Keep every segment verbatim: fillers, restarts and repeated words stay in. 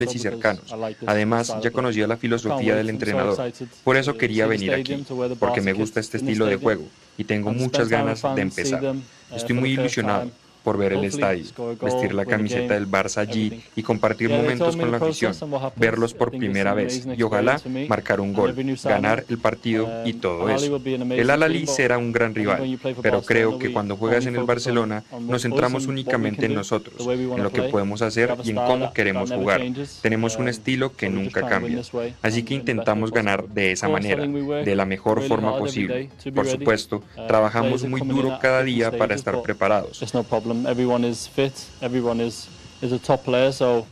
y cercanos. Además, ya conocía la filosofía del entrenador. Por eso quería venir aquí, porque me gusta este estilo de juego y tengo muchas ganas de empezar. Estoy muy ilusionado por ver el estadio, vestir la camiseta del Barça allí y compartir momentos con la afición, verlos por primera vez y ojalá marcar un gol, ganar el partido y todo eso. El Al-Ahly será un gran rival, pero creo que cuando juegas en el Barcelona nos centramos únicamente en nosotros, en lo que podemos hacer y en cómo queremos jugar. Tenemos un estilo que nunca cambia, así que intentamos ganar de esa manera, de la mejor forma posible. Por supuesto, trabajamos muy duro cada día para estar preparados. Everyone is fit, everyone is, is a top player, so...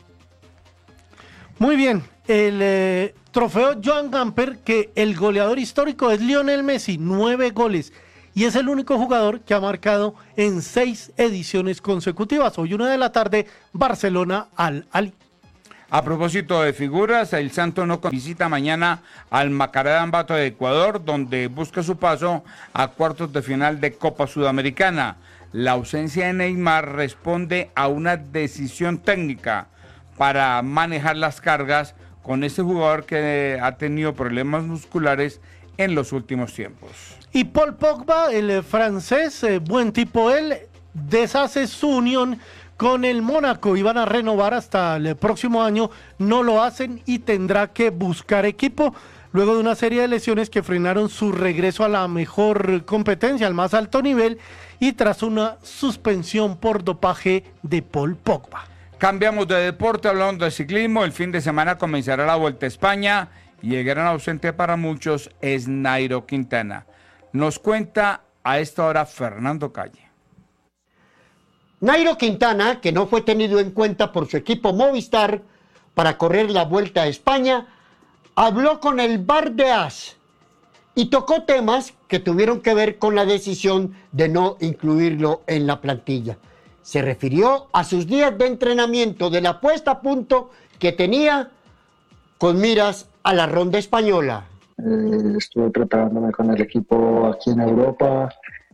Muy bien, el eh, trofeo Joan Gamper, que el goleador histórico es Lionel Messi, nueve goles, y es el único jugador que ha marcado en seis ediciones consecutivas. Hoy una de la tarde, Barcelona Al-Ahly. A propósito de figuras, el Santos no visita mañana al Macará de Ambato de Ecuador, donde busca su paso a cuartos de final de Copa Sudamericana. La ausencia de Neymar responde a una decisión técnica para manejar las cargas con este jugador que ha tenido problemas musculares en los últimos tiempos. Y Paul Pogba, el francés, eh, buen tipo él, deshace su unión con el Mónaco. Iban a renovar hasta el próximo año, no lo hacen y tendrá que buscar equipo luego de una serie de lesiones que frenaron su regreso a la mejor competencia, al más alto nivel, y tras una suspensión por dopaje de Paul Pogba. Cambiamos de deporte, hablando de ciclismo. El fin de semana comenzará la Vuelta a España y el gran ausente para muchos es Nairo Quintana. Nos cuenta a esta hora Fernando Calle. Nairo Quintana, que no fue tenido en cuenta por su equipo Movistar para correr la Vuelta a España, habló con el Bar de As y tocó temas que tuvieron que ver con la decisión de no incluirlo en la plantilla. Se refirió a sus días de entrenamiento, de la puesta a punto que tenía con miras a la ronda española. Eh, estuve preparándome con el equipo aquí en Europa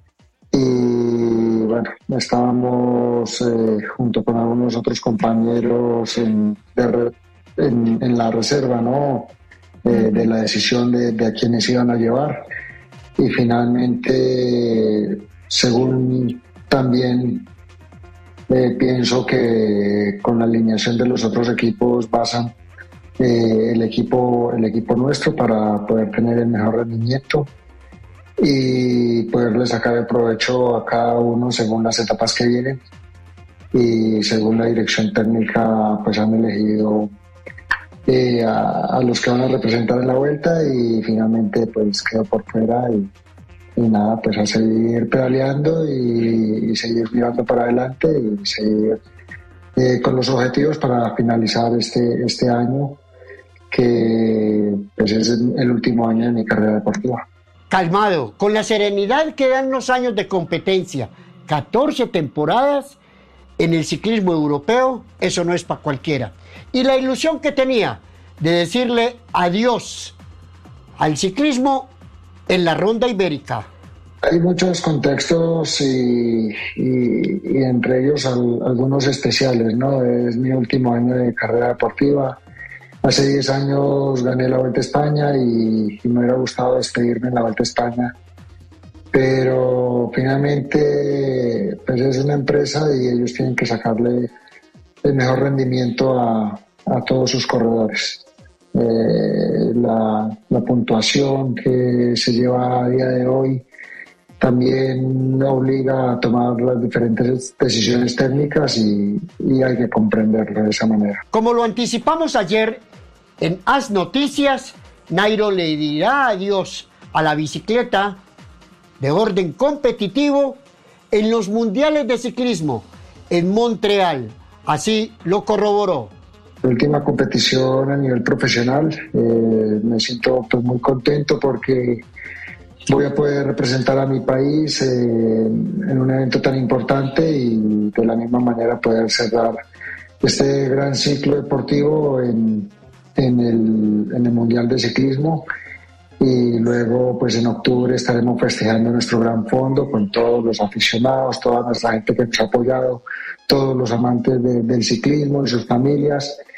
y bueno, estábamos eh, junto con algunos otros compañeros en, de, en, en la reserva, ¿no? Eh, de la decisión de, de a quienes iban a llevar, y finalmente, según también eh, pienso que con la alineación de los otros equipos basan eh, el equipo el equipo nuestro para poder tener el mejor rendimiento y poderle sacar el provecho a cada uno según las etapas que vienen, y según la dirección técnica pues han elegido Eh, a, a los que van a representar en la vuelta, y finalmente pues quedó por fuera y, y nada, pues a seguir pedaleando y, y seguir mirando para adelante y seguir eh, con los objetivos para finalizar este, este año, que pues es el último año de mi carrera deportiva. Calmado, con la serenidad que dan los años de competencia, catorce temporadas en el ciclismo europeo, eso no es para cualquiera. Y la ilusión que tenía de decirle adiós al ciclismo en la ronda ibérica. Hay muchos contextos y, y, y entre ellos al, algunos especiales, ¿no? Es mi último año de carrera deportiva. Hace diez años gané la Vuelta a España y, y me hubiera gustado despedirme en la Vuelta a España. Pero finalmente pues es una empresa y ellos tienen que sacarle el mejor rendimiento a, a todos sus corredores. Eh, la, la puntuación que se lleva a día de hoy también obliga a tomar las diferentes decisiones técnicas y, y hay que comprenderlo de esa manera. Como lo anticipamos ayer en As Noticias, Nairo le dirá adiós a la bicicleta de orden competitivo en los mundiales de ciclismo en Montreal. Así lo corroboró. La última competición a nivel profesional, eh, me siento pues, muy contento porque voy a poder representar a mi país eh, en un evento tan importante y de la misma manera poder cerrar este gran ciclo deportivo en, en, el, en el Mundial de Ciclismo. Y luego pues en octubre estaremos festejando nuestro gran fondo con todos los aficionados, toda nuestra gente que nos ha apoyado, todos los amantes de, del ciclismo y sus familias.